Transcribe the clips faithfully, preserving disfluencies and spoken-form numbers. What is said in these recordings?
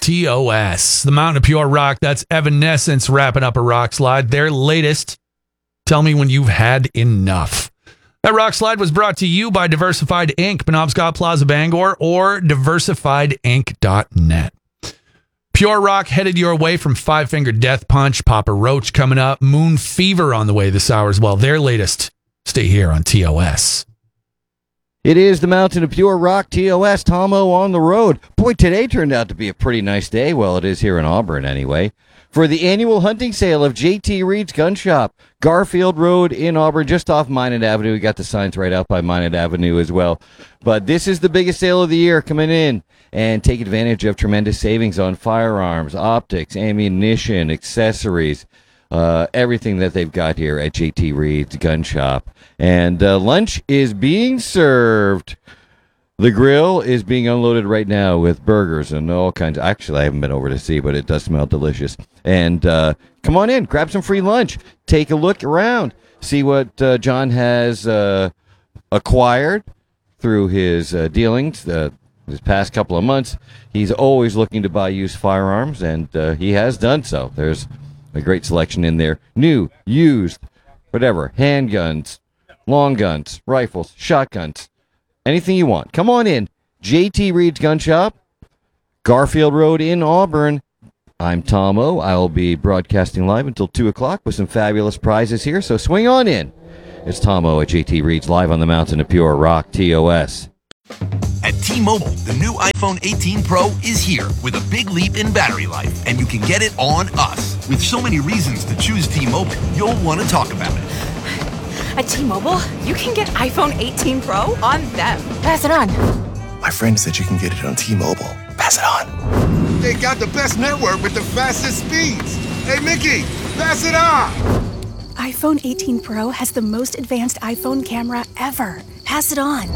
T O S. The Mountain of Pure Rock. That's Evanescence wrapping up a rock slide. Their latest, Tell Me When You've Had Enough. That rock slide was brought to you by Diversified Incorporated, Penobscot Plaza, Bangor, or diversified inc dot net. Pure Rock headed your way from Five Finger Death Punch, Papa Roach coming up, Moon Fever on the way this hour as well. Their latest, stay here on T O S. It is the Mountain of Pure Rock, T O S, Tomo on the road. Boy, today turned out to be a pretty nice day. Well, it is here in Auburn anyway. For the annual hunting sale of J T Reed's Gun Shop, Garfield Road in Auburn, just off Minot Avenue. We got the signs right out by Minot Avenue as well. But this is the biggest sale of the year. Coming in and take advantage of tremendous savings on firearms, optics, ammunition, accessories, uh, everything that they've got here at J T Reed's Gun Shop. And uh, lunch is being served. The grill is being unloaded right now with burgers and all kinds of... Actually, I haven't been over to see, but it does smell delicious. And uh, come on in, grab some free lunch. Take a look around. See what uh, John has uh, acquired through his uh, dealings uh, this past couple of months. He's always looking to buy used firearms, and uh, he has done so. There's a great selection in there. New, used, whatever, handguns, long guns, rifles, shotguns. Anything you want. Come on in. J T Reed's Gun Shop, Garfield Road in Auburn. I'm Tom O. I'll be broadcasting live until two o'clock with some fabulous prizes here, so swing on in. It's Tom O at J T Reed's, live on the Mountain of Pure Rock, T O S. At T-Mobile, the new iPhone eighteen Pro is here with a big leap in battery life, and you can get it on us. With so many reasons to choose T-Mobile, you'll want to talk about it. At T-Mobile, you can get iPhone eighteen Pro on them. Pass it on. My friend said you can get it on T-Mobile. Pass it on. They got the best network with the fastest speeds. Hey, Mickey, pass it on. iPhone eighteen Pro has the most advanced iPhone camera ever. Pass it on.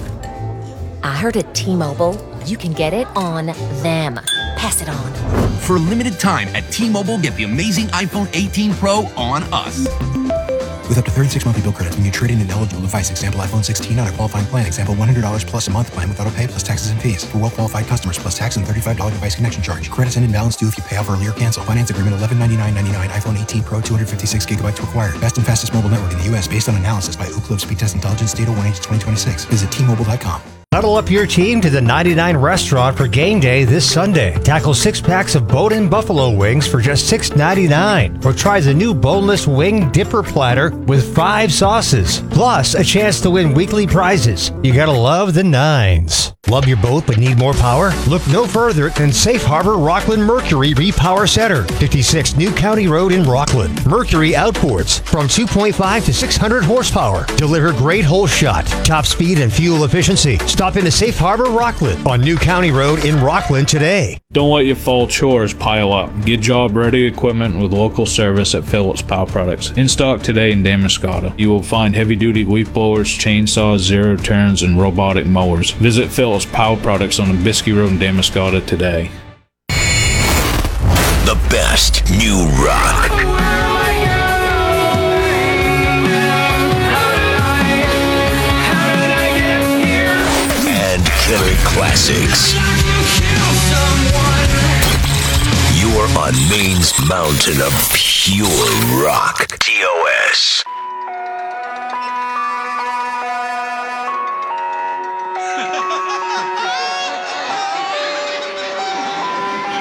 I heard at T-Mobile, you can get it on them. Pass it on. For a limited time at T-Mobile, get the amazing iPhone eighteen Pro on us. With up to thirty-six monthly bill credits when you trade in an eligible device. Example, iPhone sixteen on a qualifying plan. Example, one hundred dollars plus a month plan with auto pay plus taxes and fees. For well-qualified customers, plus tax and thirty-five dollars device connection charge. Credits end and balance due if you pay off early or cancel. Finance agreement eleven ninety-nine ninety-nine. iPhone eighteen Pro, two hundred fifty-six gigabytes to acquire. Best and fastest mobile network in the U S based on analysis by Ookla Speed Test Intelligence. Data one H twenty twenty-six. Visit T Mobile dot com. Huddle up your team to the ninety-nine restaurant for game day this Sunday. Tackle six packs of bone-in buffalo wings for just six ninety-nine. Or try the new boneless wing dipper platter with five sauces. Plus, a chance to win weekly prizes. You gotta love the nines. Love your boat but need more power? Look no further than Safe Harbor Rockland Mercury Repower Center, fifty-six New County Road in Rockland. Mercury outboards from two point five to six hundred horsepower. Deliver great hole shot, top speed, and fuel efficiency. Stop into Safe Harbor Rockland on New County Road in Rockland today. Don't let your fall chores pile up. Get job-ready equipment with local service at Phillips Power Products. In stock today in Damariscotta. You will find heavy-duty leaf blowers, chainsaws, zero turns, and robotic mowers. Visit Phillips Power Products on Bisky Road in Damariscotta today. The best new rock. And killer classics. You are on Maine's mountain of pure rock. T O S.